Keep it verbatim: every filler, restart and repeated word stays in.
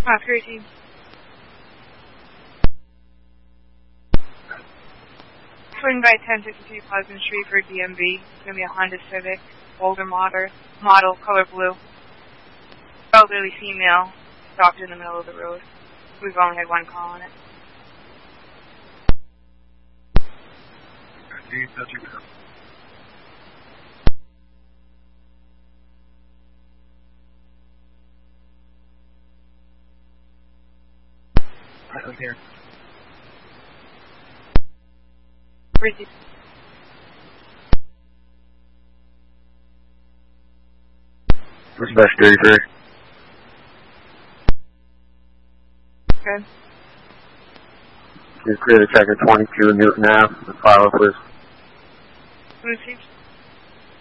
Uh, thirteen. Swing by ten fifty-two Pleasant Street for D M V. It's going to be a Honda Civic, older model, model, color blue. Elderly female, stopped in the middle of the road. We've only had one call on it. Right here. Receive. What's best thirty-three? Good. You clear the check at twenty-two Newton Ave. Follow up with. Received.